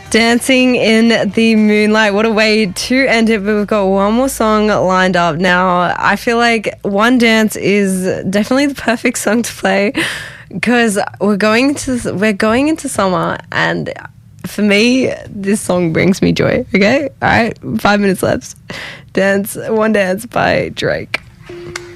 Dancing in the Moonlight. What a way to end it, but we've got one more song lined up now. I feel like One Dance is definitely the perfect song to play because we're going into summer, and for me, this song brings me joy. Okay? All right, 5 minutes left. One Dance by Drake.